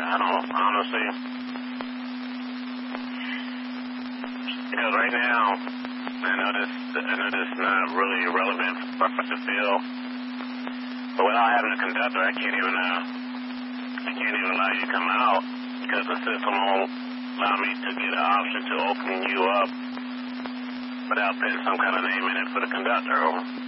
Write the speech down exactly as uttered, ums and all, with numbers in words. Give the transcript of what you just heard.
I don't honestly. Because right now, I know this, I know this is not really relevant for us to feel. But without having a conductor, I can't even, uh, I can't even allow you to come out because the system won't allow me to get an option to open you up without putting some kind of name in it for the conductor.